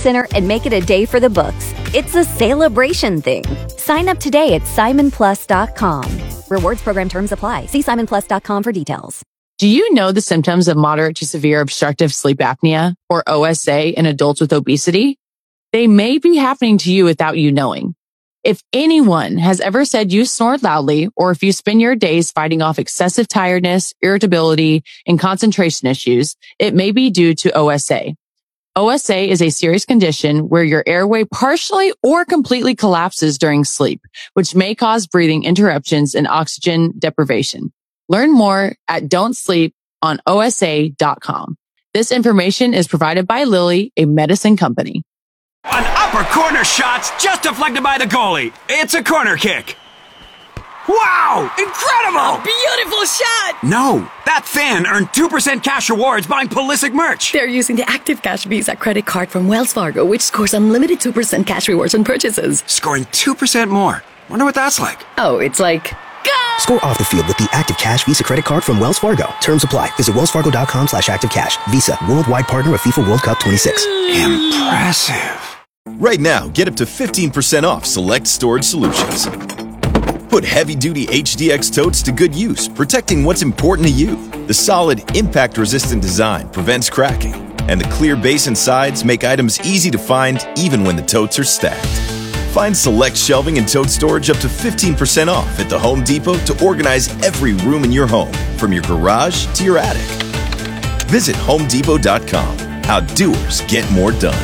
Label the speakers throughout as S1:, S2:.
S1: Center and make it a day for the books. It's a celebration thing. Sign up today at simonplus.com. Rewards program terms apply. See simonplus.com for details.
S2: Do you know the symptoms of moderate to severe obstructive sleep apnea, or OSA, in adults with obesity? They may be happening to you without you knowing. If anyone has ever said you snore loudly, or if you spend your days fighting off excessive tiredness, irritability, and concentration issues, it may be due to OSA. OSA is a serious condition where your airway partially or completely collapses during sleep, which may cause breathing interruptions and oxygen deprivation. Learn more at don'tsleeponosa.com. This information is provided by Lilly, a medicine company.
S3: An upper corner shot's just deflected by the goalie. It's a corner kick. Wow! Incredible!
S4: A beautiful shot!
S3: No, that fan earned 2% cash rewards buying Pulisic merch.
S4: They're using the Active Cash Visa credit card from Wells Fargo, which scores unlimited 2% cash rewards on purchases.
S3: Scoring 2% more. Wonder what that's like.
S4: Oh, it's like... Go!
S5: Score off the field with the Active Cash Visa credit card from Wells Fargo. Terms apply. Visit wellsfargo.com/activecash. Visa, worldwide partner of FIFA World Cup 26.
S3: Impressive.
S6: Right now, get up to 15% off select storage solutions. Put heavy-duty HDX totes to good use, protecting what's important to you. The solid, impact-resistant design prevents cracking, and the clear base and sides make items easy to find even when the totes are stacked. Find select shelving and tote storage up to 15% off at the Home Depot to organize every room in your home, from your garage to your attic. Visit HomeDepot.com. How doers get more done.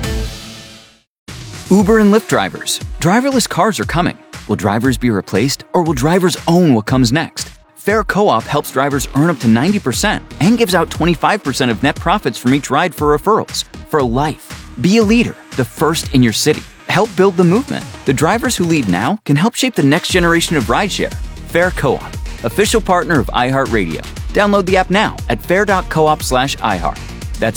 S7: Uber and Lyft drivers. Driverless cars are coming. Will drivers be replaced, or will drivers own what comes next? Fair Co-op helps drivers earn up to 90% and gives out 25% of net profits from each ride for referrals. For life. Be a leader, the first in your city. Help build the movement. The drivers who lead now can help shape the next generation of rideshare. Fair Co-op, official partner of iHeartRadio. Download the app now at fair.coop/iHeart. That's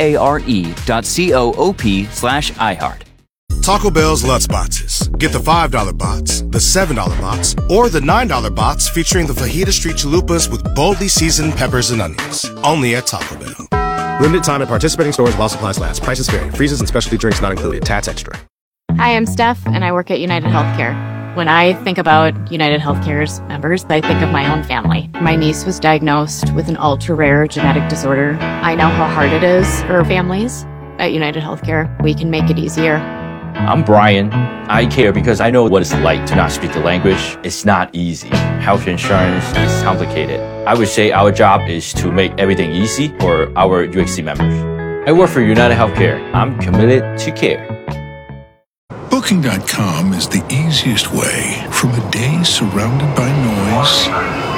S7: FARE.coop/iHeart.
S8: Taco Bell's Lutz Boxes. Get the $5 box, the $7 box, or the $9 box featuring the fajita street chalupas with boldly seasoned peppers and onions. Only at Taco Bell. Limited time at participating stores while supplies last. Prices vary. Freezes and specialty drinks not included. Tats extra.
S9: Hi, I'm Steph, and I work at United Healthcare. When I think about United Healthcare's members, I think of my own family. My niece was diagnosed with an ultra-rare genetic disorder. I know how hard it is for families. At United Healthcare, we can make it easier.
S10: I'm Brian. I care because I know what it's like to not speak the language. It's not easy. Health insurance is complicated. I would say our job is to make everything easy for our UHC members. I work for United Healthcare. I'm committed to care.
S11: Booking.com is the easiest way from a day surrounded by noise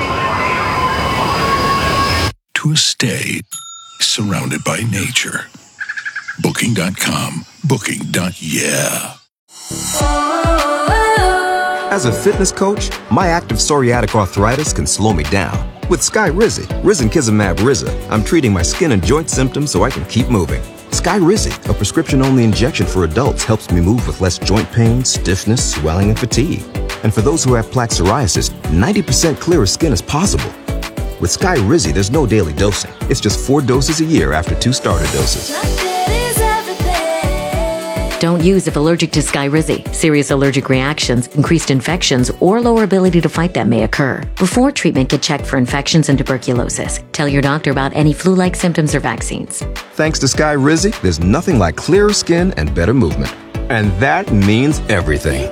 S11: to a stay surrounded by nature. Booking.com. Booking.yeah.
S12: As a fitness coach, my active psoriatic arthritis can slow me down. With Skyrizi, Risankizumab Riza, I'm treating my skin and joint symptoms so I can keep moving. Skyrizi, a prescription-only injection for adults, helps me move with less joint pain, stiffness, swelling, and fatigue. And for those who have plaque psoriasis, 90% clearer skin is possible. With Skyrizi, there's no daily dosing. It's just 4 doses a year after 2 starter doses.
S13: Don't use if allergic to Skyrizi. Serious allergic reactions, increased infections, or lower ability to fight them may occur. Before treatment, get checked for infections and tuberculosis. Tell your doctor about any flu-like symptoms or vaccines.
S12: Thanks to Skyrizi, there's nothing like clearer skin and better movement. And that means everything.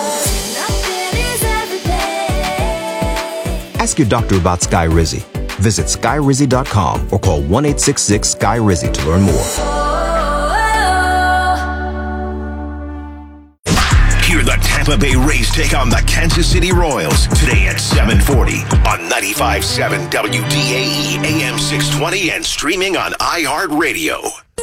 S12: Ask your doctor about Skyrizi. Visit Skyrizi.com or call 1-866-SKY-RIZI to learn more.
S14: Hear the Tampa Bay Rays take on the Kansas City Royals today at 7:40 on 95.7 WDAE AM 620 and streaming on iHeartRadio.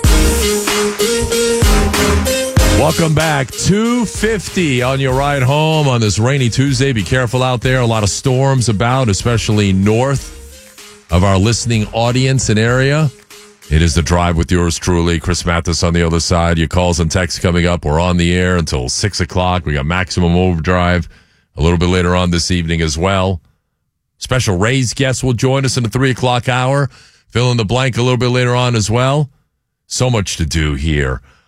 S15: Welcome back. 250 on your ride home on this rainy Tuesday. Be careful out there. A lot of storms about, especially north of our listening audience and area. It is The Drive with yours truly, Chris Mathis on the other side. Your calls and texts coming up. We're on the air until 6 o'clock. We got Maximum Overdrive a little bit later on this evening as well. Special Rays guest will join us in the 3 o'clock hour. Fill in the blank a little bit later on as well. So much to do here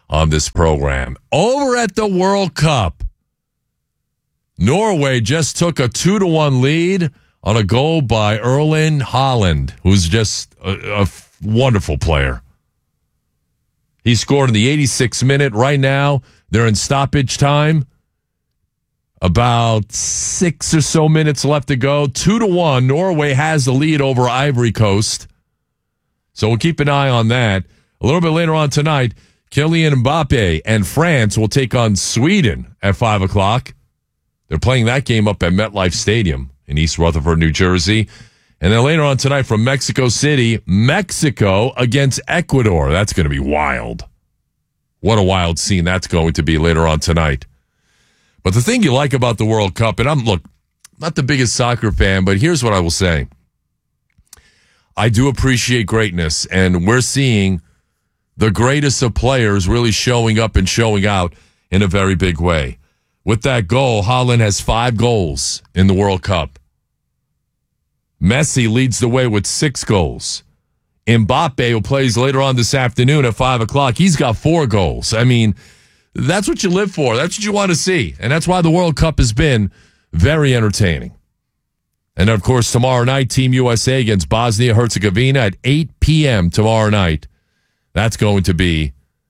S15: on this program. Over at the World Cup, Norway just took a 2-1 lead on a goal by Erling Haaland, who's just a wonderful player. He scored in the 86th minute. Right now, they're in stoppage time. About 6 or so minutes left to go. 2-1. Norway has the lead over Ivory Coast. So we'll keep an eye on that. A little bit later on tonight, Kylian Mbappe and France will take on Sweden at 5 o'clock. They're playing that game up at MetLife Stadium in East Rutherford, New Jersey. And then later on tonight from Mexico City, Mexico against Ecuador. That's going to be wild. What a wild scene that's going to be later on tonight. But the thing you like about the World Cup, and I'm not the biggest soccer fan, but here's what I will say. I do appreciate greatness, and we're seeing the greatest of players really showing up and showing out in a very big way. With that goal, Haaland has 5 goals in the World Cup. Messi leads the way with 6 goals. Mbappe, who plays later on this afternoon at 5 o'clock, he's got 4 goals. I mean, that's what you live for. That's what you want to see. And that's why the World Cup has been very entertaining. And, of course, tomorrow night, Team USA against Bosnia-Herzegovina at 8 p.m. tomorrow night. That's going to be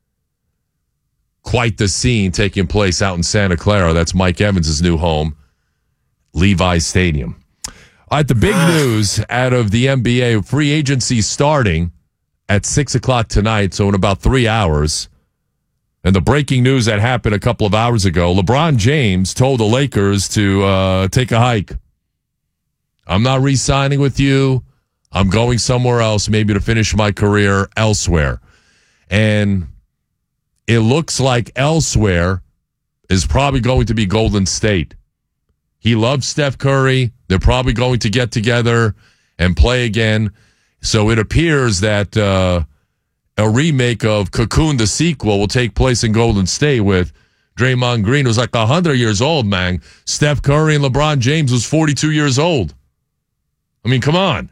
S15: quite the scene taking place out in Santa Clara. That's Mike Evans' new home, Levi's Stadium. All right, the big news out of the NBA, free agency starting at 6 o'clock tonight, so in about 3 hours. And the breaking news that happened a couple of hours ago, LeBron James told the Lakers to take a hike. I'm not re-signing with you. I'm going somewhere else, maybe to finish my career elsewhere. And it looks like elsewhere is probably going to be Golden State. He loves Steph Curry. They're probably going to get together and play again. So it appears that a remake of Cocoon, the sequel, will take place in Golden State with Draymond Green, who's like 100 years old, man. Steph Curry and LeBron James was 42 years old. I mean, come on.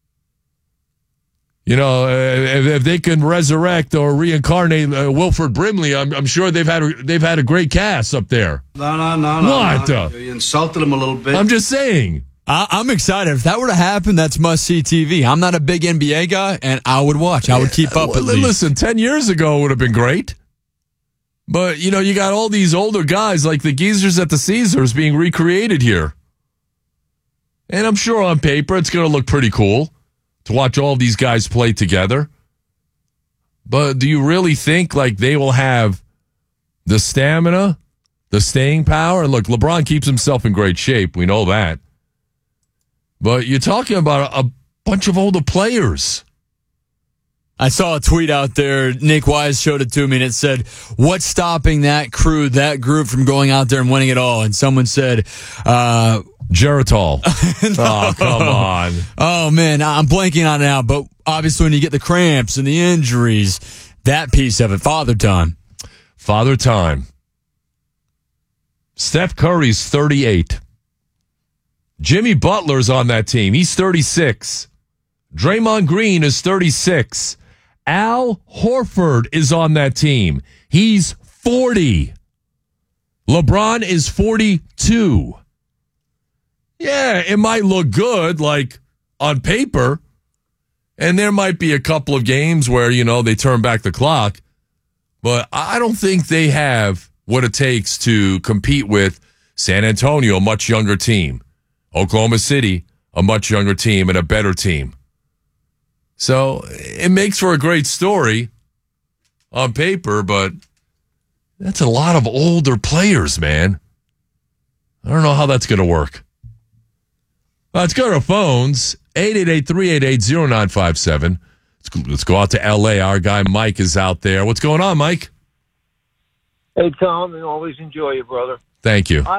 S15: You know, if they can resurrect or reincarnate Wilford Brimley, I'm sure they've had a great cast up there.
S16: No.
S15: What?
S16: You insulted him a little bit.
S15: I'm just saying.
S17: I'm excited. If that were to happen, that's must-see TV. I'm not a big NBA guy, and I would watch. I would keep up at least.
S15: Listen, 10 years ago it would have been great. But, you know, you got all these older guys like the geezers at the Caesars being recreated here. And I'm sure on paper it's going to look pretty cool to watch all these guys play together. But do you really think like they will have the stamina, the staying power? And look, LeBron keeps himself in great shape. We know that. But you're talking about a bunch of older players.
S17: I saw a tweet out there. Nick Wise showed it to me, and it said, what's stopping that crew, that group from going out there and winning it all? And someone said,
S15: Geritol.
S17: No.
S15: Oh, come on.
S17: Oh, man, I'm blanking on it now. But obviously when you get the cramps and the injuries, that piece of it, Father Time.
S15: Father Time. Steph Curry's 38. Jimmy Butler's on that team. He's 36. Draymond Green is 36. Al Horford is on that team. He's 40. LeBron is 42. Yeah, it might look good, like, on paper. And there might be a couple of games where, you know, they turn back the clock. But I don't think they have what it takes to compete with San Antonio, a much younger team. Oklahoma City, a much younger team and a better team. So it makes for a great story on paper, but that's a lot of older players, man. I don't know how that's going to work. Let's go to our phones, 888-388-0957. Let's go out to L.A. Our guy Mike is out there. What's going on, Mike?
S18: Hey, Tom, I always enjoy you, brother.
S15: Thank you.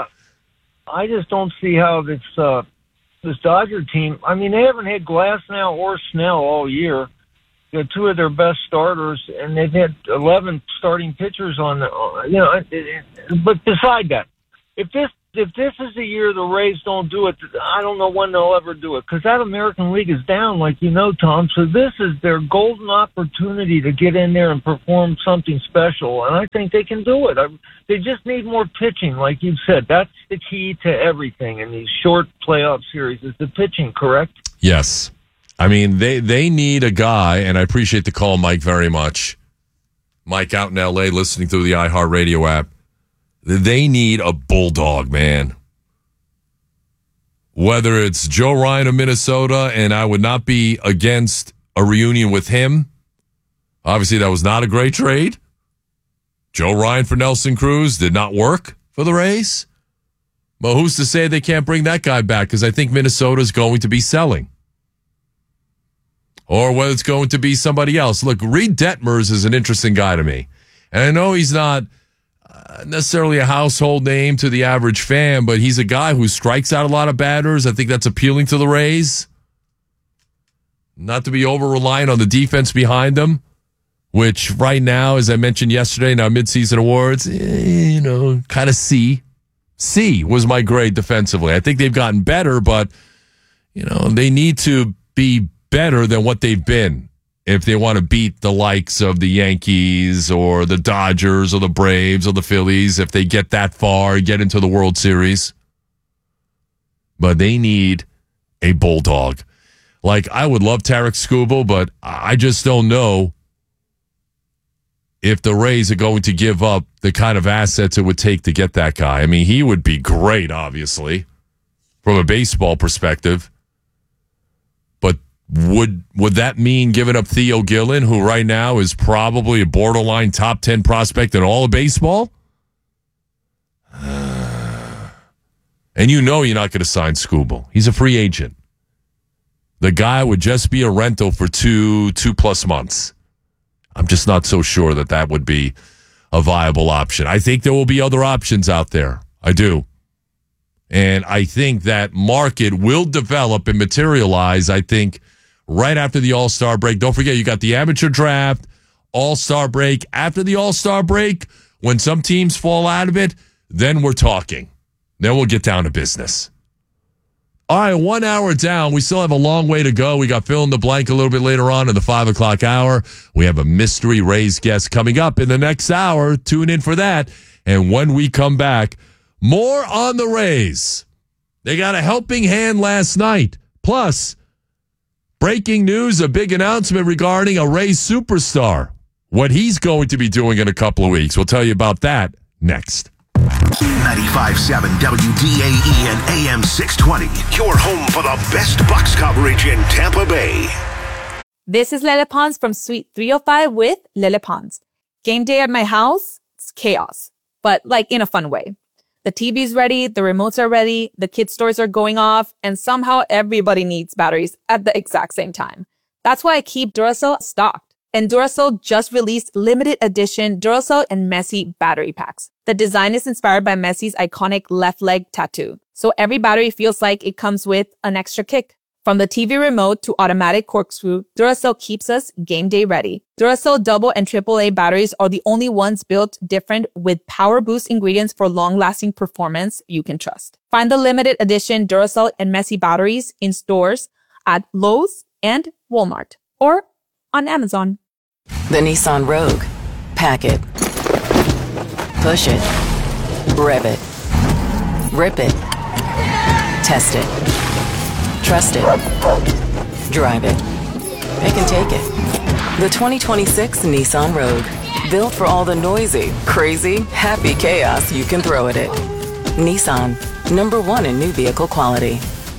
S18: I just don't see how this Dodger team. I mean, they haven't had Glasnow or Snell all year. They're two of their best starters, and they've had 11 starting pitchers on. But beside that, if this if this is the year the Rays don't do it, I don't know when they'll ever do it, because that American League is down, like you know, Tom. So this is their golden opportunity to get in there and perform something special, and I think they can do it. They just need more pitching, like you've said. That's the key to everything in these short playoff series, is the pitching, correct?
S15: Yes. I mean, they need a guy, and I appreciate the call, Mike, very much. Mike out in L.A. listening through the iHeartRadio app. They need a bulldog, man. Whether it's Joe Ryan of Minnesota, and I would not be against a reunion with him. Obviously, that was not a great trade. Joe Ryan for Nelson Cruz did not work for the Rays. But who's to say they can't bring that guy back? Because I think Minnesota's going to be selling. Or whether it's going to be somebody else. Look, Reed Detmers is an interesting guy to me. And I know he's not necessarily a household name to the average fan, but he's a guy who strikes out a lot of batters. I think that's appealing to the Rays. Not to be over-reliant on the defense behind them, which right now, as I mentioned yesterday in our midseason awards, kind of C. C was my grade defensively. I think they've gotten better, but, they need to be better than what they've been if they want to beat the likes of the Yankees or the Dodgers or the Braves or the Phillies, if they get that far, get into the World Series. But they need a bulldog. Like, I would love Tarek Skubal, but I just don't know if the Rays are going to give up the kind of assets it would take to get that guy. I mean, he would be great, obviously, from a baseball perspective. But would that mean giving up Theo Gillen, who right now is probably a borderline top 10 prospect in all of baseball? And you're not going to sign Skubal. He's a free agent. The guy would just be a rental for two plus months. I'm just not so sure that would be a viable option. I think there will be other options out there. I do. And I think that market will develop and materialize, I think, right after the All-Star break. Don't forget, you got the amateur draft, All-Star break. After the All-Star break, when some teams fall out of it, then we're talking. Then we'll get down to business. All right, 1 hour down. We still have a long way to go. We got Fill in the Blank a little bit later on in the 5 o'clock hour. We have a mystery Rays guest coming up in the next hour. Tune in for that. And when we come back, more on the Rays. They got a helping hand last night. Plus, breaking news, a big announcement regarding a Rays superstar. What he's going to be doing in a couple of weeks. We'll tell you about that next.
S14: 95.7 WDAE and AM 620. Your home for the best Bucs coverage in Tampa Bay.
S19: This is Lele Pons from Suite 305 with Lele Pons. Game day at my house, it's chaos, but in a fun way. The TV's ready, the remotes are ready, the kids' toys are going off, and somehow everybody needs batteries at the exact same time. That's why I keep Duracell stocked. And Duracell just released limited edition Duracell and Messi battery packs. The design is inspired by Messi's iconic left leg tattoo. So every battery feels like it comes with an extra kick. From the TV remote to automatic corkscrew, Duracell keeps us game day ready. Duracell double and AAA batteries are the only ones built different with power boost ingredients for long-lasting performance you can trust. Find the limited edition Duracell and Messi batteries in stores at Lowe's and Walmart or on Amazon.
S20: The Nissan Rogue. Pack it. Push it. Rev it. Rip it. Test it. Trust it. Drive it. It can take it. The 2026 Nissan Rogue. Built for all the noisy, crazy, happy chaos you can throw at it. Nissan. #1 in new vehicle quality.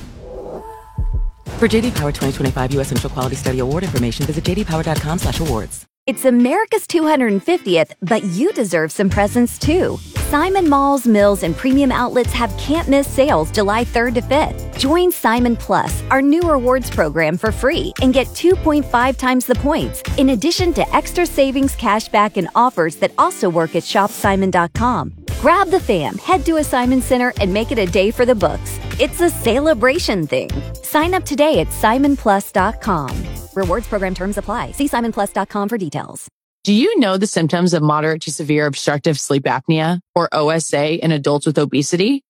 S20: For JD Power 2025 U.S. Initial Quality Study Award information, visit jdpower.com/awards.
S1: It's America's 250th, but you deserve some presents too. Simon Malls, Mills, and Premium Outlets have can't-miss sales July 3rd to 5th. Join Simon Plus, our new rewards program, for free and get 2.5 times the points, in addition to extra savings, cashback, and offers that also work at shopsimon.com. Grab the fam, head to a Simon Center, and make it a day for the books. It's a celebration thing. Sign up today at simonplus.com. Rewards program terms apply. See simonplus.com for details.
S2: Do you know the symptoms of moderate to severe obstructive sleep apnea, or OSA, in adults with obesity?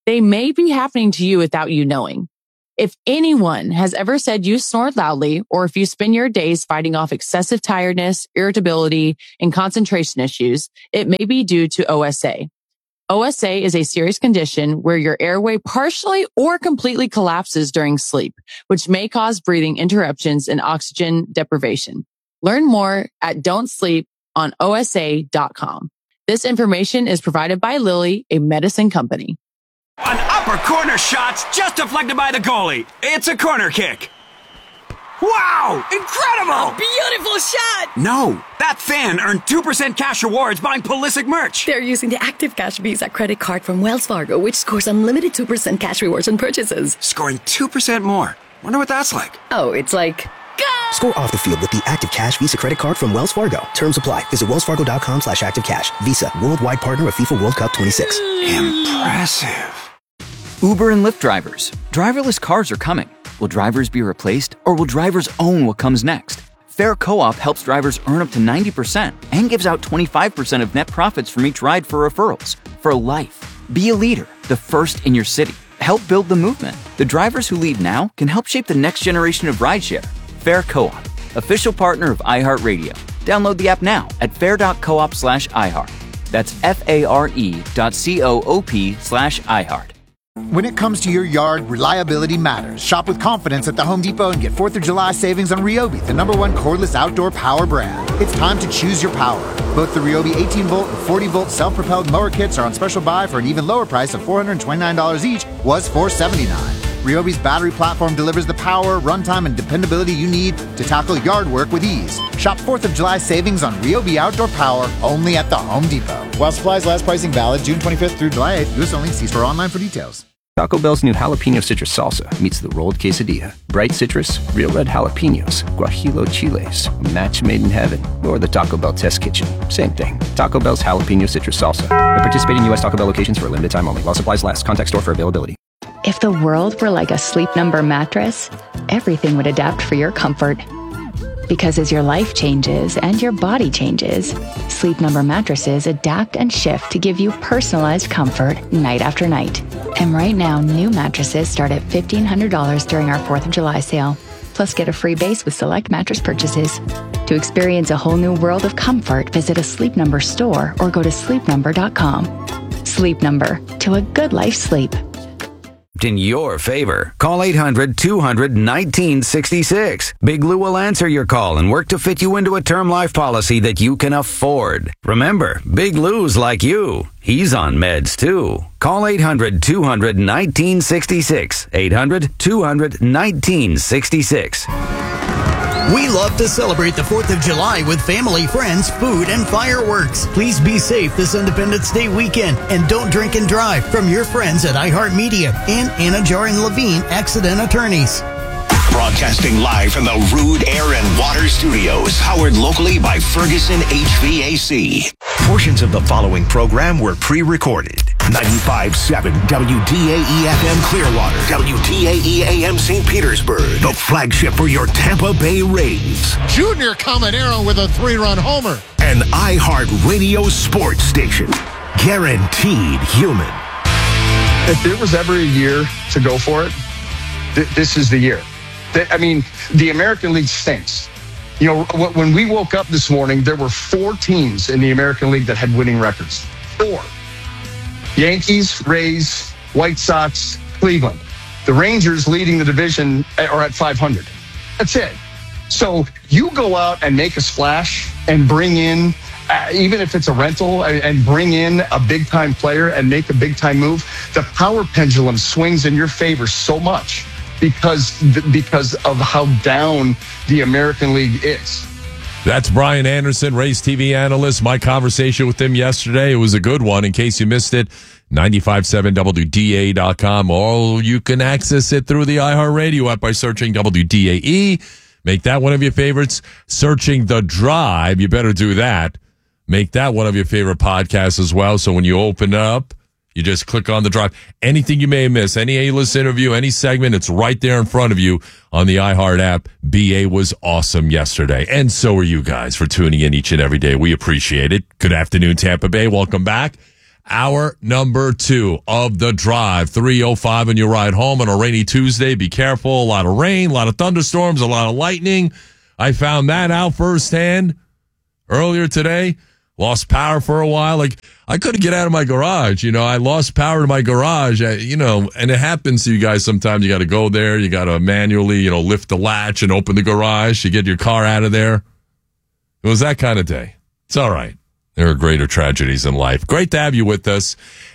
S2: They may be happening to you without you knowing. If anyone has ever said you snored loudly, or if you spend your days fighting off excessive tiredness, irritability, and concentration issues, it may be due to OSA. OSA is a serious condition where your airway partially or completely collapses during sleep, which may cause breathing interruptions and oxygen deprivation. Learn more at don'tsleeponosa.com. This information is provided by Lilly, a medicine company.
S3: An upper corner shot's just deflected by the goalie. It's a corner kick. Wow! Incredible!
S4: Beautiful shot!
S3: No, that fan earned 2% cash rewards buying Pulisic merch.
S4: They're using the Active Cash Visa credit card from Wells Fargo, which scores unlimited 2% cash rewards on purchases.
S3: Scoring 2% more. Wonder what that's like.
S4: Oh, it's like...
S5: Score off the field with the Active Cash Visa credit card from Wells Fargo. Terms apply. Visit wellsfargo.com/activecash. Visa, worldwide partner of FIFA World Cup 26.
S3: Impressive.
S7: Uber and Lyft drivers. Driverless cars are coming. Will drivers be replaced, or will drivers own what comes next? Fair Co-op helps drivers earn up to 90% and gives out 25% of net profits from each ride for referrals. For life. Be a leader, the first in your city. Help build the movement. The drivers who lead now can help shape the next generation of rideshare. Fair Co-op, official partner of iHeartRadio. Download the app now at fair.coop/iHeart. That's FARE.coop/iHeart.
S21: When it comes to your yard, reliability matters. Shop with confidence at the Home Depot and get 4th of July savings on Ryobi, the #1 cordless outdoor power brand. It's time to choose your power. Both the Ryobi 18-volt and 40-volt self-propelled mower kits are on special buy for an even lower price of $429 each, was $479. Ryobi's battery platform delivers the power, runtime, and dependability you need to tackle yard work with ease. Shop 4th of July savings on Ryobi outdoor power only at the Home Depot. While supplies last, pricing valid June 25th through July 8th. U.S. only. See store online for details.
S22: Taco Bell's new jalapeno citrus salsa meets the rolled quesadilla. Bright citrus, real red jalapenos, guajillo chiles, a match made in heaven, or the Taco Bell test kitchen. Same thing. Taco Bell's jalapeno citrus salsa. At participating U.S. Taco Bell locations for a limited time only. While supplies last. Contact store for availability.
S23: If the world were like a Sleep Number mattress, everything would adapt for your comfort. Because as your life changes and your body changes, Sleep Number mattresses adapt and shift to give you personalized comfort night after night. And right now, new mattresses start at $1,500 during our 4th of July sale. Plus, get a free base with select mattress purchases. To experience a whole new world of comfort, visit a Sleep Number store or go to sleepnumber.com. Sleep Number, to a good life sleep.
S24: In your favor, call 800-200-1966. Big Lou will answer your call and work to fit you into a term life policy that you can afford. Remember, Big Lou's like you. He's on meds too. Call 800-200-1966. 800-200-1966.
S25: We love to celebrate the 4th of July with family, friends, food, and fireworks. Please be safe this Independence Day weekend and don't drink and drive. From your friends at iHeartMedia and Anna Jar and Levine Accident Attorneys.
S14: Broadcasting live from the Rude Air and Water Studios, powered locally by Ferguson HVAC. Portions of the following program were pre-recorded. 95.7 WDAE-FM Clearwater, WDAE-AM St. Petersburg, the flagship for your Tampa Bay Rays.
S26: Junior Caminero with a 3-run homer.
S14: An iHeart Radio sports station. Guaranteed human.
S27: If there was ever a year to go for it, this is the year. I mean, the American League stinks. You know, when we woke up this morning, there were 4 teams in the American League that had winning records. 4. Yankees, Rays, White Sox, Cleveland. The Rangers leading the division are at 500. That's it. So you go out and make a splash and bring in, even if it's a rental, and bring in a big-time player and make a big-time move, the power pendulum swings in your favor so much because of how down the American League is.
S15: That's Brian Anderson, Rays TV analyst. My conversation with him yesterday, it was a good one. In case you missed it, 95.7 WDAE.com, or you can access it through the iHeartRadio app by searching WDAE. Make that one of your favorites. Searching The Drive, you better do that. Make that one of your favorite podcasts as well. So when you open up, you just click on The Drive. Anything you may miss, any A-list interview, any segment, it's right there in front of you on the iHeart app. BA was awesome yesterday. And so are you guys for tuning in each and every day. We appreciate it. Good afternoon, Tampa Bay. Welcome back. Hour number 2 of the drive. 3:05 on your ride home on a rainy Tuesday. Be careful. A lot of rain, a lot of thunderstorms, a lot of lightning. I found that out firsthand earlier today. Lost power for a while. Like, I couldn't get out of my garage. I lost power to my garage, and it happens to you guys sometimes. You got to go there. You got to manually, lift the latch and open the garage to get your car out of there. It was that kind of day. It's all right. There are greater tragedies in life. Great to have you with us.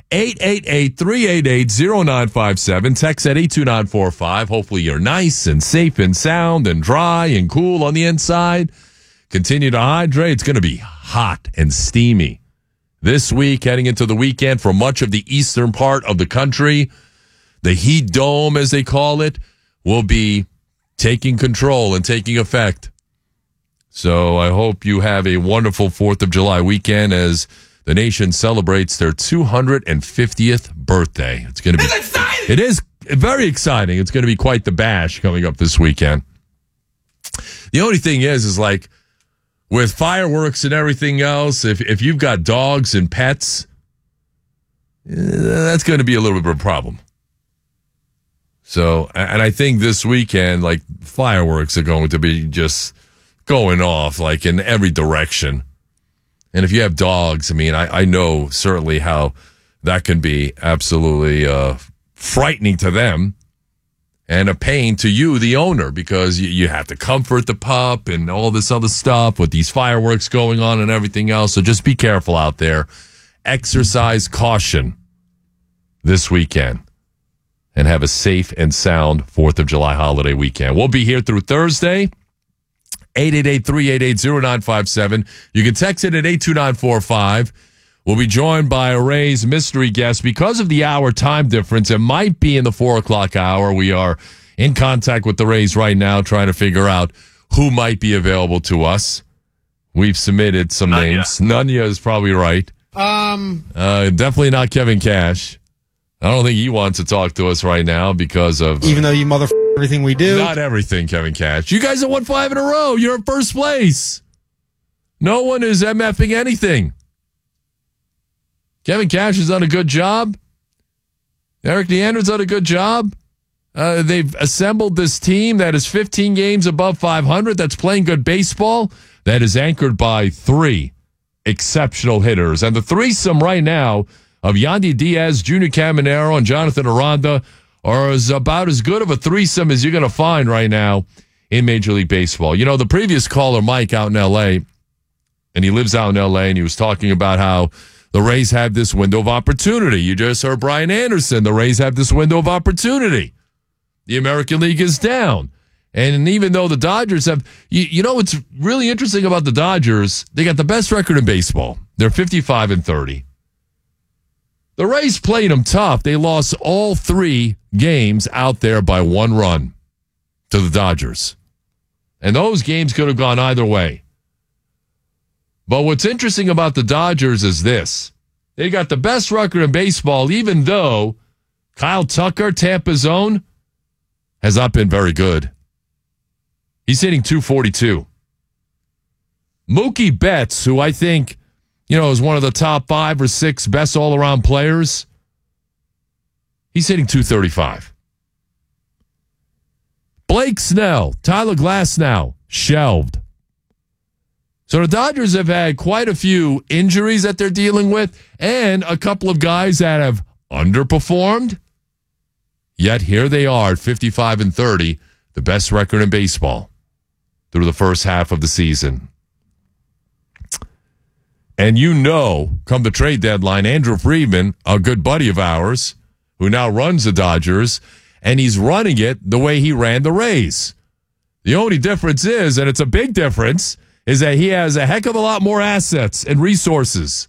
S15: 888-388-0957. Text at 82945. Hopefully you're nice and safe and sound and dry and cool on the inside. Continue to hydrate. It's going to be hot and steamy this week, heading into the weekend for much of the eastern part of the country. The heat dome, as they call it, will be taking control and taking effect. So I hope you have a wonderful 4th of July weekend as the nation celebrates their 250th birthday. It's going to be exciting. It is very exciting. It's going to be quite the bash coming up this weekend. The only thing is like with fireworks and everything else, if you've got dogs and pets, that's going to be a little bit of a problem. So, and I think this weekend, like, fireworks are going to be just going off like in every direction. And if you have dogs, I know certainly how that can be absolutely frightening to them and a pain to you, the owner, because you have to comfort the pup and all this other stuff with these fireworks going on and everything else. So just be careful out there. Exercise caution this weekend and have a safe and sound 4th of July holiday weekend. We'll be here through Thursday. 888-388-0957. You can text it at 82945. We'll be joined by a Rays mystery guest. Because of the hour time difference, it might be in the 4 o'clock hour. We are in contact with the Rays right now, trying to figure out who might be available to us. We've submitted some names. Nunya is probably right. Definitely not Kevin Cash. I don't think he wants to talk to us right now because of...
S6: Even though you everything we do.
S15: Not everything, Kevin Cash. You guys have won 5 in a row. You're in first place. No one is MFing anything. Kevin Cash has done a good job. Eric Neander's done a good job. They've assembled this team that is 15 games above 500, that's playing good baseball, that is anchored by 3 exceptional hitters. And the threesome right now of Yandy Diaz, Junior Caminero, and Jonathan Aranda are about as good of a threesome as you're going to find right now in Major League Baseball. The previous caller, Mike, out in L.A., and he lives out in L.A., and he was talking about how the Rays have this window of opportunity. You just heard Brian Anderson. The Rays have this window of opportunity. The American League is down. And even though the Dodgers have... what's really interesting about the Dodgers? They got the best record in baseball. They're 55-30. The Rays played them tough. They lost all 3 games out there by 1 run to the Dodgers. And those games could have gone either way. But what's interesting about the Dodgers is this. They got the best record in baseball, even though Kyle Tucker, Tampa's own, has not been very good. He's hitting .242. Mookie Betts, who I think... is one of the top 5 or 6 best all-around players. He's hitting .235. Blake Snell, Tyler Glasnow, shelved. So the Dodgers have had quite a few injuries that they're dealing with and a couple of guys that have underperformed. Yet here they are at 55-30, the best record in baseball through the first half of the season. And come the trade deadline, Andrew Friedman, a good buddy of ours, who now runs the Dodgers, and he's running it the way he ran the Rays. The only difference is, and it's a big difference, is that he has a heck of a lot more assets and resources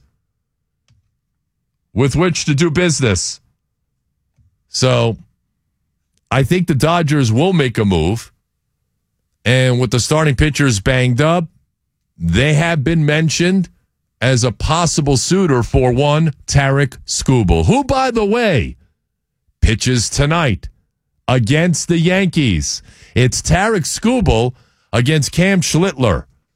S15: with which to do business. So I think the Dodgers will make a move. And with the starting pitchers banged up, they have been mentioned as a possible suitor for one Tarik Skubal, who, by the way, pitches tonight against the Yankees. It's Tarik Skubal against Cam Schlittler.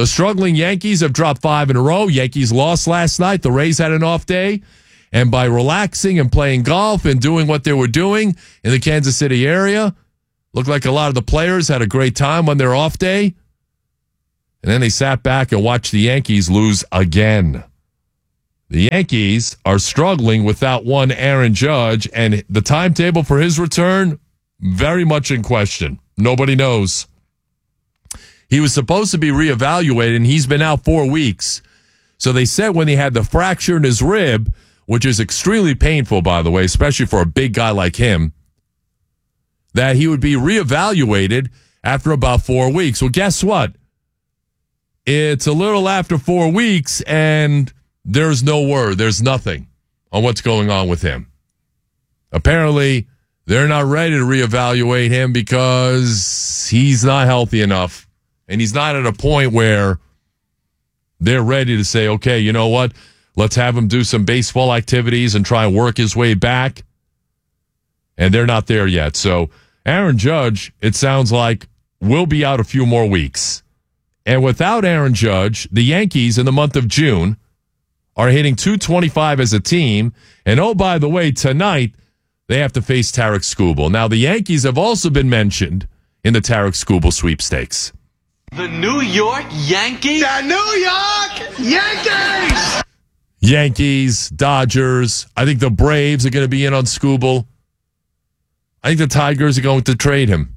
S15: The struggling Yankees have dropped 5 in a row. Yankees lost last night. The Rays had an off day. And by relaxing and playing golf and doing what they were doing in the Kansas City area, looked like a lot of the players had a great time on their off day. And then they sat back and watched the Yankees lose again. The Yankees are struggling without one Aaron Judge, and the timetable for his return, very much in question. Nobody knows. He was supposed to be reevaluated, and he's been out 4 weeks. So they said when he had the fracture in his rib, which is extremely painful, by the way, especially for a big guy like him, that he would be reevaluated after about 4 weeks. Well, guess what? It's a little after 4 weeks, and there's no word. There's nothing on what's going on with him. Apparently, they're not ready to reevaluate him because he's not healthy enough, and he's not at a point where they're ready to say, okay, you know what? Let's have him do some baseball activities and try and work his way back. And they're not there yet. So Aaron Judge, it sounds like, will be out a few more weeks. And without Aaron Judge, the Yankees in the month of June are hitting .225 as a team. And oh, by the way, tonight they have to face Tarek Skubal. Now, the Yankees have also been mentioned in the Tarek Skubal sweepstakes.
S8: The New York Yankees? The New York Yankees!
S15: Yankees, Dodgers. I think the Braves are going to be in on Skubal. I think the Tigers are going to trade him.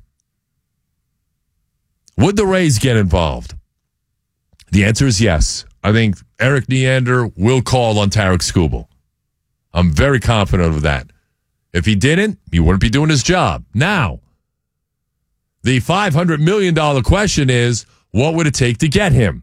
S15: Would the Rays get involved? The answer is yes. I think Eric Neander will call on Tarek Skubal. I'm very confident of that. If he didn't, he wouldn't be doing his job. Now, the $500 million question is, what would it take to get him?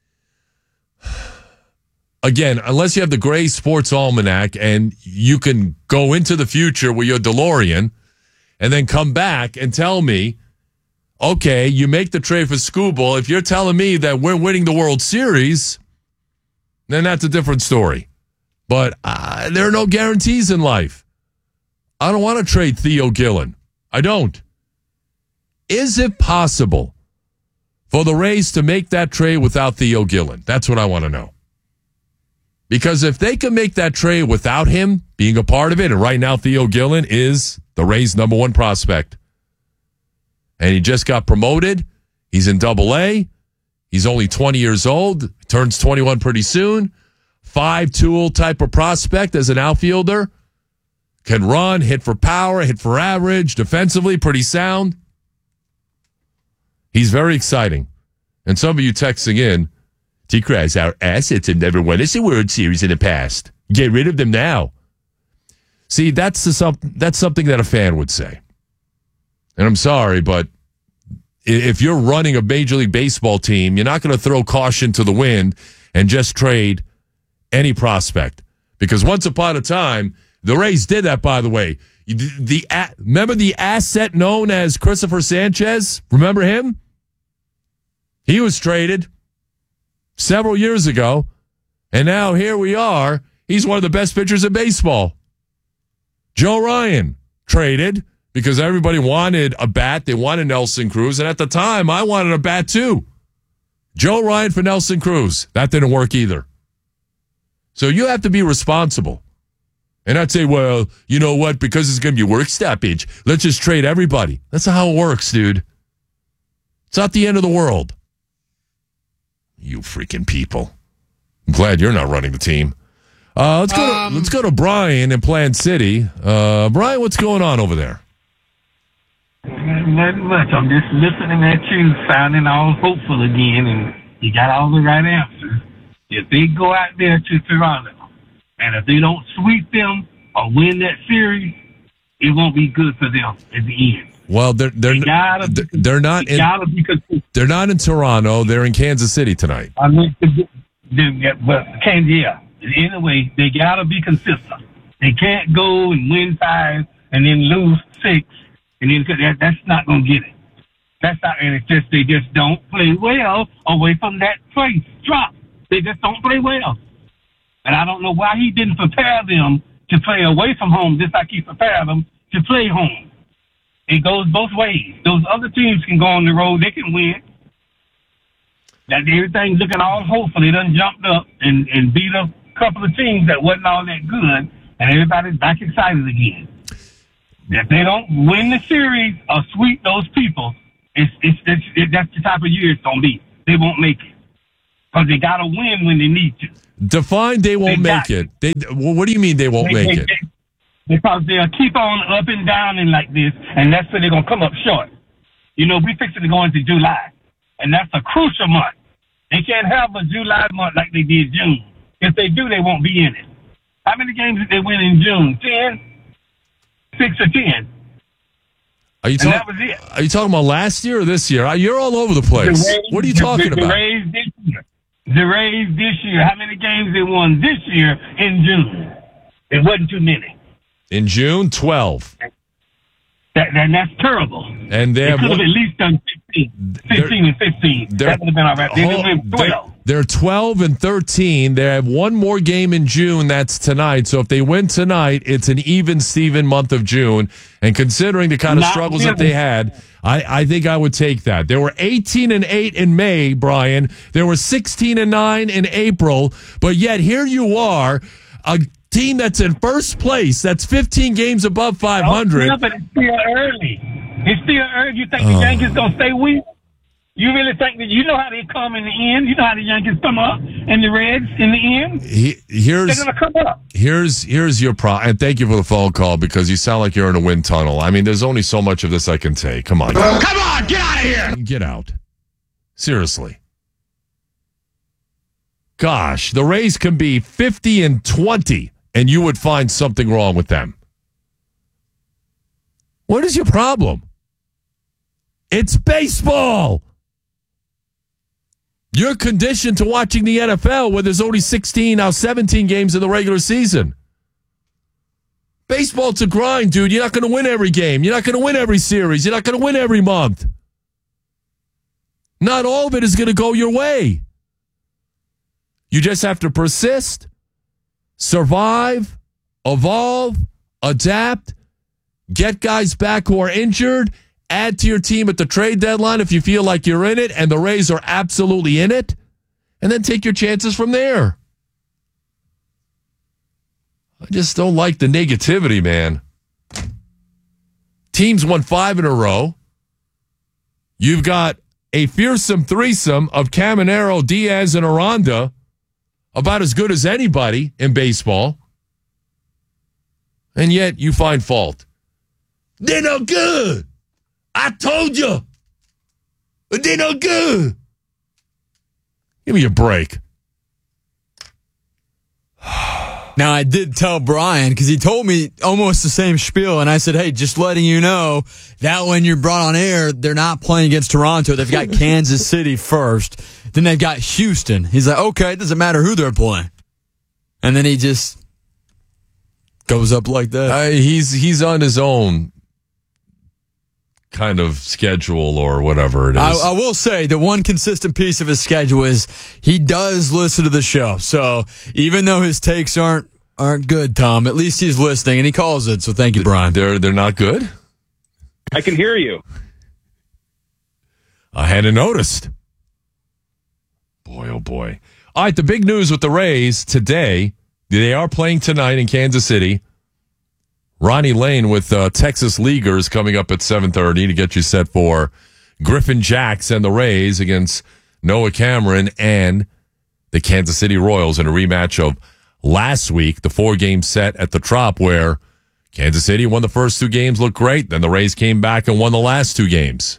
S15: Again, unless you have the Gray Sports Almanac and you can go into the future with your DeLorean and then come back and tell me, okay, you make the trade for Skubal. If you're telling me that we're winning the World Series, then that's a different story. But there are no guarantees in life. I don't want to trade Theo Gillen. I don't. Is it possible for the Rays to make that trade without Theo Gillen? That's what I want to know. Because if they can make that trade without him being a part of it, and right now Theo Gillen is the Rays' #1 prospect, and he just got promoted, he's in AA, he's only 20 years old, turns 21 pretty soon, 5-tool type of prospect as an outfielder, can run, hit for power, hit for average, defensively pretty sound. He's very exciting. And some of you texting in, T-Craz, our assets have never won us a World Series in the past. Get rid of them now. See, that's something that a fan would say. And I'm sorry, but if you're running a Major League Baseball team, you're not going to throw caution to the wind and just trade any prospect. Because once upon a time, the Rays did that, by the way. Remember the asset known as Christopher Sanchez? Remember him? He was traded several years ago, and now here we are. He's one of the best pitchers in baseball. Joe Ryan traded because everybody wanted a bat. They wanted Nelson Cruz, and at the time, I wanted a bat too. Joe Ryan for Nelson Cruz. That didn't work either. So you have to be responsible. And I'd say, well, you know what? Because it's going to be work stoppage, let's just trade everybody. That's not how it works, dude. It's not the end of the world. You freaking people. I'm glad you're not running the team. Let's go to Brian in Plant City. Brian, what's going on over there?
S9: Not much. I'm just listening at you, sounding all hopeful again, and you got all the right answers. If they go out there to Toronto, and if they don't sweep them or win that series, it won't be good for them at the end.
S15: Well, they're not in Toronto. They're in Kansas City tonight.
S9: I mean, anyway, they gotta be consistent. They can't go and win 5 and then lose 6, and then that's not gonna get it. That's not, and it's just they just don't play well away from that place. Drop. They just don't play well, and I don't know why he didn't prepare them to play away from home just like he prepared them to play home. It goes both ways. Those other teams can go on the road. They can win. that everything's looking all hopeful. They done jumped up and beat a couple of teams that wasn't all that good, and everybody's back excited again. If they don't win the series or sweep those people, that's the type of year it's going to be. They won't make it. Because they got to win when they need to.
S15: Define they won't make it. What do you mean they won't make it?
S9: Because they'll keep on up and down and like this, and that's where they're going to come up short. You know, we fixing to go into July, and that's a crucial month. They can't have a July month like they did June. If they do, they won't be in it. How many games did they win in June? 10? 6 or 10? That was it.
S15: Are you talking about last year or this year? You're all over the place. What are you talking about?
S9: The Rays this year. How many games they won this year in June? It wasn't too many.
S15: In June, 12.
S9: That's terrible.
S15: And they
S9: could have at least done 15 and 15. That would have been all right. They went 12.
S15: They're 12 and 13. They have one more game in June. That's tonight. So if they win tonight, it's an even Steven month of June. And considering the kind of struggles that they had, I think I would take that. There were 18 and 8 in May, Brian. There were 16 and 9 in April. But yet here you are, a team that's in first place, that's 15 games above 500.
S9: Yeah, but it's still early. It's still early. You think the Yankees going to stay weak? You really think that you know how they come in the end? You know how the Yankees come up and the Reds in the end? They're going to come up.
S15: Here's your problem. And thank you for the phone call because you sound like you're in a wind tunnel. I mean, there's only so much of this I can take. Come on.
S8: Come on, get out of here.
S15: Get out. Seriously. Gosh, the Rays can be 50 and 20, and you would find something wrong with them. What is your problem? It's baseball. You're conditioned to watching the NFL where there's only 16, now 17 games in the regular season. Baseball's a grind, dude. You're not going to win every game. You're not going to win every series. You're not going to win every month. Not all of it is going to go your way. You just have to persist, survive, evolve, adapt, get guys back who are injured, add to your team at the trade deadline if you feel like you're in it, and the Rays are absolutely in it, and then take your chances from there. I just don't like the negativity, man. Teams won 5 in a row. You've got a fearsome threesome of Caminero, Diaz, and Aranda, about as good as anybody in baseball. And yet you find fault. They're no good. I told you. They're no good. Give me a break.
S10: Now, I did tell Brian, because he told me almost the same spiel, and I said, hey, just letting you know that when you're brought on air, they're not playing against Toronto. They've got Kansas City first. Then they've got Houston. He's like, okay, it doesn't matter who they're playing. And then he just goes up like that.
S15: He's on his own kind of schedule or whatever it is.
S10: I will say the one consistent piece of his schedule is he does listen to the show. So even though his takes aren't good, Tom, at least he's listening and he calls it. So thank you, Brian.
S15: They're not good?
S11: I can hear you.
S15: I hadn't noticed. Boy, oh boy. All right, the big news with the Rays today, they are playing tonight in Kansas City. Ronnie Lane with Texas Leaguers coming up at 7:30 to get you set for Griffin Jacks and the Rays against Noah Cameron and the Kansas City Royals in a rematch of last week, the 4-game set at the Trop where Kansas City won the first 2 games, looked great. Then the Rays came back and won the last 2 games.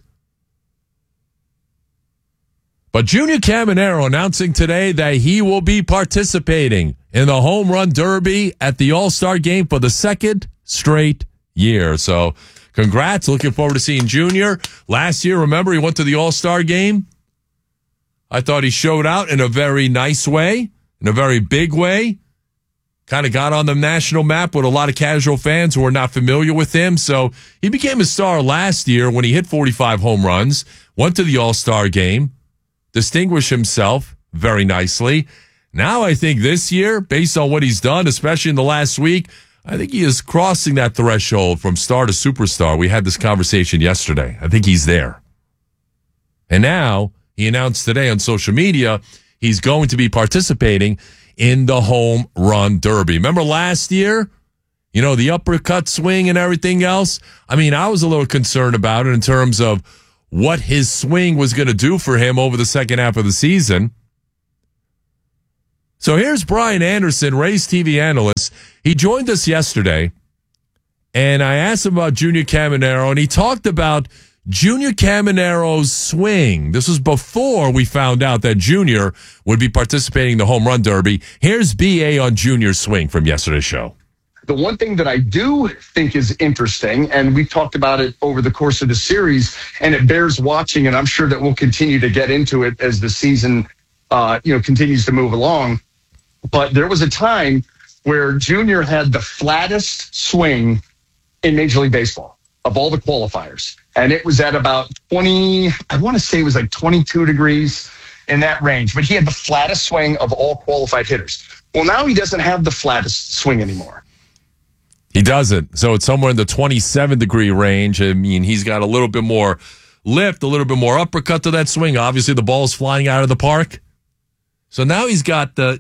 S15: But Junior Caminero announcing today that he will be participating in the Home Run Derby at the All-Star Game for the second straight year. So congrats. Looking forward to seeing Junior. Last year, remember, he went to the All-Star Game. I thought he showed out in a very nice way, in a very big way. Kind of got on the national map with a lot of casual fans who were not familiar with him. So he became a star last year when he hit 45 home runs, went to the All-Star Game, distinguished himself very nicely. Now I think this year, based on what he's done, especially in the last week, I think he is crossing that threshold from star to superstar. We had this conversation yesterday. I think he's there. And now he announced today on social media he's going to be participating in the Home Run Derby. Remember last year? You know, the uppercut swing and everything else? I mean, I was a little concerned about it in terms of what his swing was going to do for him over the second half of the season. So here's Brian Anderson, Rays TV analyst. He joined us yesterday, and I asked him about Junior Caminero, and he talked about Junior Caminero's swing. This was before we found out that Junior would be participating in the Home Run Derby. Here's BA on Junior's swing from yesterday's show.
S27: The one thing that I do think is interesting, and we've talked about it over the course of the series, and it bears watching, and I'm sure that we'll continue to get into it as the season continues to move along. But there was a time where Junior had the flattest swing in Major League Baseball of all the qualifiers. And it was at about 20, I want to say it was like 22 degrees in that range. But he had the flattest swing of all qualified hitters. Well, now he doesn't have the flattest swing anymore.
S15: He doesn't. So it's somewhere in the 27-degree range. I mean, he's got a little bit more lift, a little bit more uppercut to that swing. Obviously, the ball's flying out of the park. So now he's got the...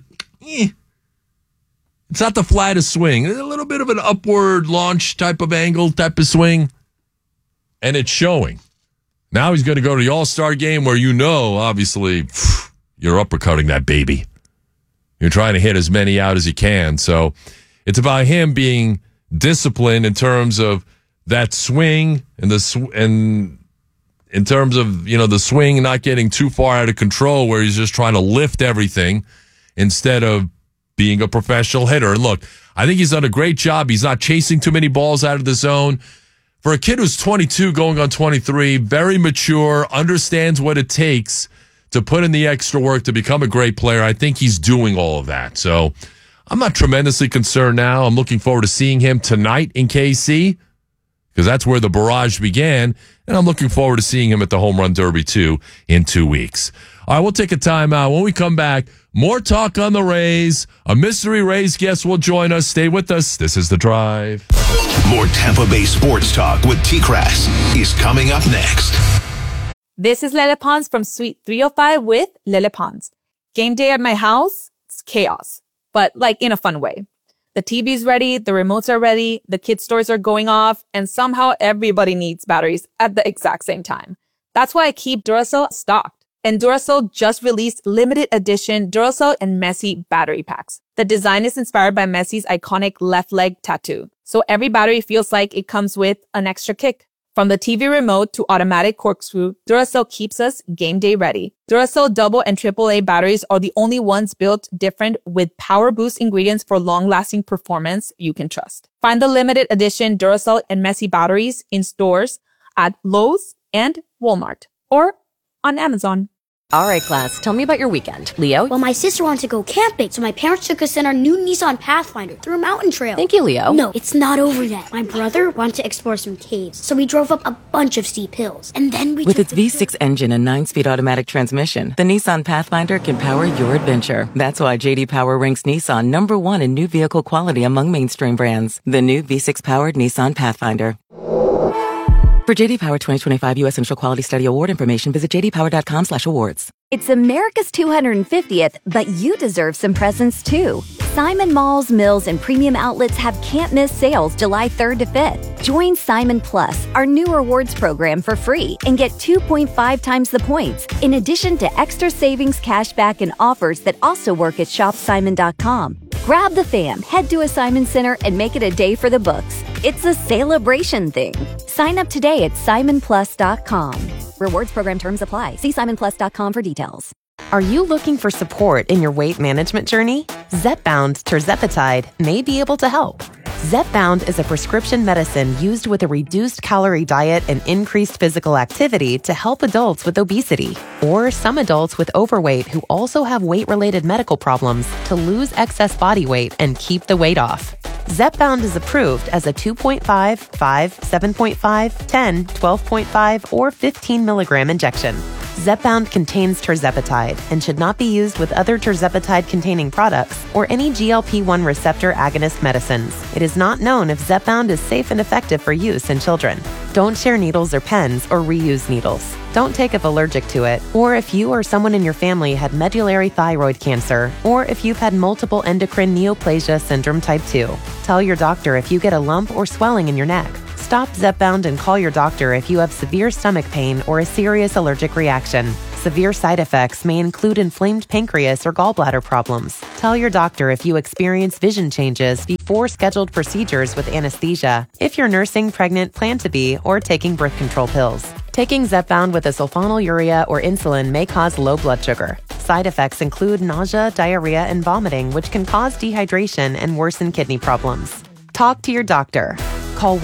S15: It's not the flattest swing. It's a little bit of an upward launch type of angle, type of swing. And it's showing. Now he's going to go to the All-Star game where obviously, you're uppercutting that baby. You're trying to hit as many out as you can. So it's about him being disciplined in terms of that swing and in terms of, the swing not getting too far out of control where he's just trying to lift everything instead of being a professional hitter. And look, I think he's done a great job. He's not chasing too many balls out of the zone. For a kid who's 22 going on 23, very mature, understands what it takes to put in the extra work to become a great player. I think he's doing all of that. So I'm not tremendously concerned now. I'm looking forward to seeing him tonight in KC because that's where the barrage began. And I'm looking forward to seeing him at the Home Run Derby, too, in 2 weeks. All right, we'll take a timeout. When we come back, more talk on the Rays. A mystery Rays guest will join us. Stay with us. This is The Drive.
S14: More Tampa Bay sports talk with T-Crass is coming up next.
S12: This is Lele Pons from Suite 305 with Lele Pons. Game day at my house, it's chaos, but like in a fun way. The TV's ready, the remotes are ready, the kids' stores are going off, and somehow everybody needs batteries at the exact same time. That's why I keep Duracell stocked. And Duracell just released limited edition Duracell and Messi battery packs. The design is inspired by Messi's iconic left leg tattoo. So every battery feels like it comes with an extra kick. From the TV remote to automatic corkscrew, Duracell keeps us game day ready. Duracell double and AAA batteries are the only ones built different with power boost ingredients for long-lasting performance you can trust. Find the limited edition Duracell and Messi batteries in stores at Lowe's and Walmart or on Amazon.
S13: All right, class, tell me about your weekend. Leo?
S16: Well, my sister wanted to go camping, so my parents took us in our new Nissan Pathfinder through a mountain trail.
S13: Thank you, Leo.
S16: No, it's not over yet. My brother wanted to explore some caves, so we drove up a bunch of steep hills. And then we
S17: With its V6 engine and 9-speed automatic transmission, the Nissan Pathfinder can power your adventure. That's why J.D. Power ranks Nissan #1 in new vehicle quality among mainstream brands. The new V6-powered Nissan Pathfinder. For J.D. Power 2025 U.S. Initial Quality Study Award information, visit jdpower.com/awards.
S1: It's America's 250th, but you deserve some presents too. Simon Malls, Mills, and Premium Outlets have can't-miss sales July 3rd to 5th. Join Simon Plus, our new rewards program, for free and get 2.5 times the points, in addition to extra savings, cashback, and offers that also work at shopsimon.com. Grab the fam, head to a Simon Center, and make it a day for the books. It's a celebration thing. Sign up today at simonplus.com. Rewards program terms apply. See simonplus.com for details.
S18: Are you looking for support in your weight management journey? Zepbound tirzepatide may be able to help. Zepbound is a prescription medicine used with a reduced calorie diet and increased physical activity to help adults with obesity or some adults with overweight who also have weight-related medical problems to lose excess body weight and keep the weight off. Zepbound is approved as a 2.5, 5, 7.5, 10, 12.5, or 15 milligram injection. Zepbound contains tirzepatide and should not be used with other tirzepatide-containing products or any GLP-1 receptor agonist medicines. It is not known if Zepbound is safe and effective for use in children. Don't share needles or pens or reuse needles. Don't take if allergic to it, or if you or someone in your family had medullary thyroid cancer, or if you've had multiple endocrine neoplasia syndrome type 2. Tell your doctor if you get a lump or swelling in your neck. Stop Zepbound and call your doctor if you have severe stomach pain or a serious allergic reaction. Severe side effects may include inflamed pancreas or gallbladder problems. Tell your doctor if you experience vision changes before scheduled procedures with anesthesia, if you're nursing, pregnant, plan to be, or taking birth control pills. Taking Zepbound with a sulfonylurea or insulin may cause low blood sugar. Side effects include nausea, diarrhea, and vomiting, which can cause dehydration and worsen kidney problems. Talk to your doctor. Call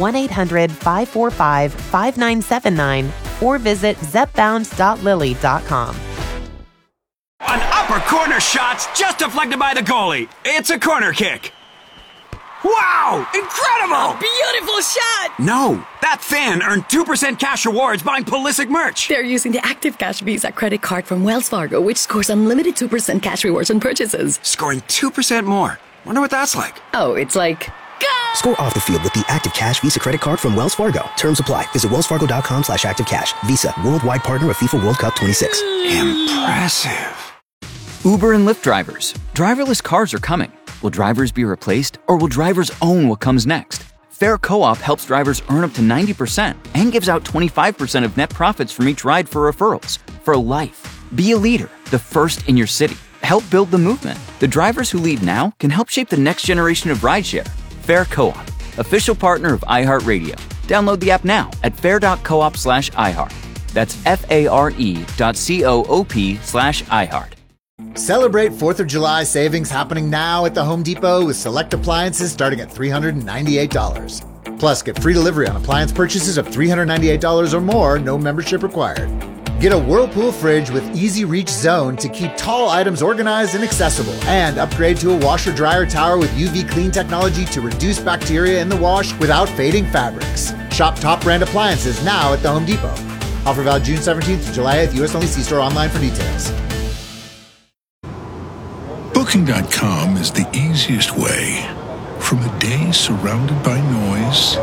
S18: 1-800-545-5979 or visit zepbound.lily.com.
S2: An upper corner shot's just deflected by the goalie. It's a corner kick. Wow! Incredible!
S3: A beautiful shot!
S2: No, that fan earned 2% cash rewards buying Pulisic merch.
S3: They're using the Active Cash Visa credit card from Wells Fargo, which scores unlimited 2% cash rewards on purchases.
S2: Scoring 2% more. Wonder what that's like.
S3: Oh, it's like...
S4: Score off the field with the Active Cash Visa credit card from Wells Fargo. Terms apply. Visit wellsfargo.com/activecash. Visa, worldwide partner of FIFA World Cup 26.
S2: Impressive.
S5: Uber and Lyft drivers. Driverless cars are coming. Will drivers be replaced, or will drivers own what comes next? Fair Co-op helps drivers earn up to 90% and gives out 25% of net profits from each ride for referrals. For life. Be a leader, the first in your city. Help build the movement. The drivers who lead now can help shape the next generation of rideshare. Fair Co-op, official partner of iHeartRadio. Download the app now at fair.coop/iHeart. That's FARE.coop/iHeart.
S21: Celebrate 4th of July savings happening now at the Home Depot with select appliances starting at $398. Plus, get free delivery on appliance purchases of $398 or more, no membership required. Get a Whirlpool fridge with Easy Reach Zone to keep tall items organized and accessible. And upgrade to a washer-dryer tower with UV clean technology to reduce bacteria in the wash without fading fabrics. Shop top brand appliances now at the Home Depot. Offer valid June 17th to July 8th. U.S. only. See store online for details.
S7: Booking.com is the easiest way. From a day surrounded by noise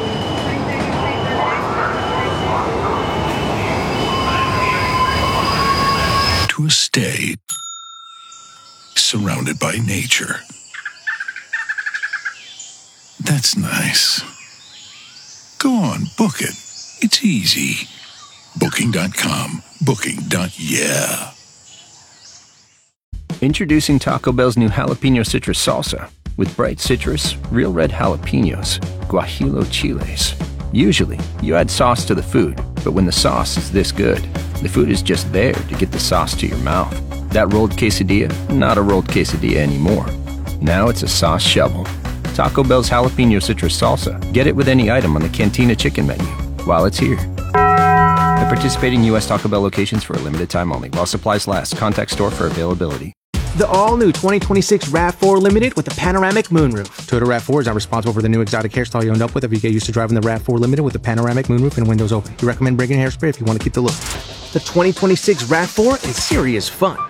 S7: to a stay surrounded by nature. That's nice. Go on, book it. It's easy. Booking.com. Booking.yeah.
S22: Introducing Taco Bell's new jalapeno citrus salsa with bright citrus, real red jalapenos, guajillo chiles. Usually, you add sauce to the food, but when the sauce is this good, the food is just there to get the sauce to your mouth. That rolled quesadilla, not a rolled quesadilla anymore. Now it's a sauce shovel. Taco Bell's jalapeno citrus salsa. Get it with any item on the Cantina chicken menu while it's here. At participating U.S. Taco Bell locations for a limited time only. While supplies last. Contact store for availability.
S19: The all-new 2026 RAV4 Limited with a panoramic moonroof. Toyota RAV4 is not responsible for the new exotic hairstyle you end up with if you get used to driving the RAV4 Limited with a panoramic moonroof and windows open. We recommend bringing hairspray if you want to keep the look. The 2026 RAV4 is serious fun.